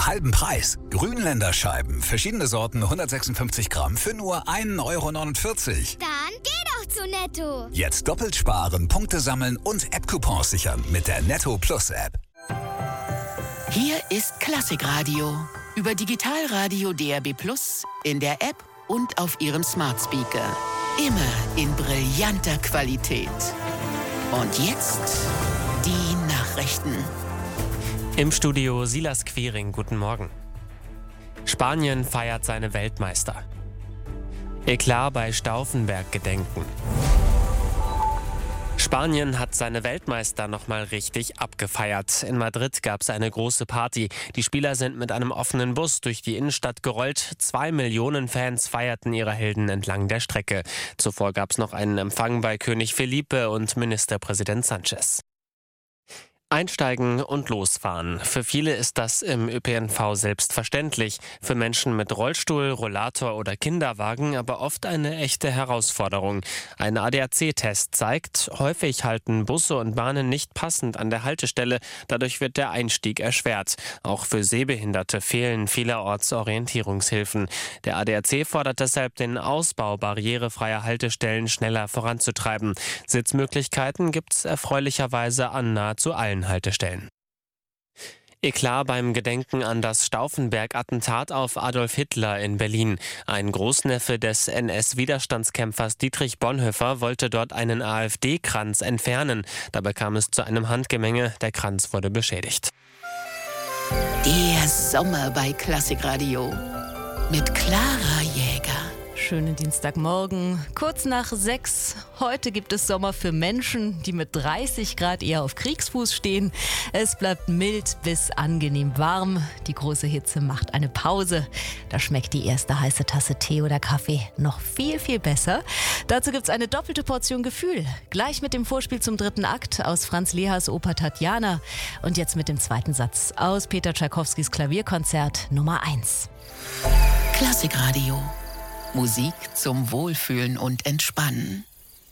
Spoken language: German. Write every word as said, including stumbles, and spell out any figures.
halben Preis. Grünländer Scheiben, verschiedene Sorten, hundertsechsundfünfzig Gramm für nur ein Euro neunundvierzig. Dann geh doch zu Netto. Jetzt doppelt sparen, Punkte sammeln und App-Coupons sichern mit der Netto Plus App. Hier ist Klassikradio. Über Digitalradio D A B Plus, in der App und auf Ihrem Smart Speaker. Immer in brillanter Qualität. Und jetzt die Nachrichten. Im Studio Silas Quiring, guten Morgen. Spanien feiert seine Weltmeister. Eklat bei Stauffenberg-Gedenken. Spanien hat seine Weltmeister nochmal richtig abgefeiert. In Madrid gab es eine große Party. Die Spieler sind mit einem offenen Bus durch die Innenstadt gerollt. Zwei Millionen Fans feierten ihre Helden entlang der Strecke. Zuvor gab es noch einen Empfang bei König Felipe und Ministerpräsident Sánchez. Einsteigen und losfahren. Für viele ist das im Ö P N V selbstverständlich. Für Menschen mit Rollstuhl, Rollator oder Kinderwagen aber oft eine echte Herausforderung. Ein A D A C-Test zeigt, häufig halten Busse und Bahnen nicht passend an der Haltestelle. Dadurch wird der Einstieg erschwert. Auch für Sehbehinderte fehlen vielerorts Orientierungshilfen. Der A D A C fordert deshalb den Ausbau barrierefreier Haltestellen schneller voranzutreiben. Sitzmöglichkeiten gibt es erfreulicherweise an nahezu allen Haltestellen. Eklat beim Gedenken an das Stauffenberg-Attentat auf Adolf Hitler in Berlin. Ein Großneffe des N S-Widerstandskämpfers Dietrich Bonhoeffer wollte dort einen AfD-Kranz entfernen. Dabei kam es zu einem Handgemenge. Der Kranz wurde beschädigt. Der Sommer bei Klassikradio mit Clara Jäger. Schönen Dienstagmorgen, kurz nach sechs. Heute gibt es Sommer für Menschen, die mit dreißig Grad eher auf Kriegsfuß stehen. Es bleibt mild bis angenehm warm. Die große Hitze macht eine Pause. Da schmeckt die erste heiße Tasse Tee oder Kaffee noch viel, viel besser. Dazu gibt es eine doppelte Portion Gefühl. Gleich mit dem Vorspiel zum dritten Akt aus Franz Lehars Oper Tatjana. Und jetzt mit dem zweiten Satz aus Peter Tschaikowskis Klavierkonzert Nummer eins. Klassikradio. Musik zum Wohlfühlen und Entspannen.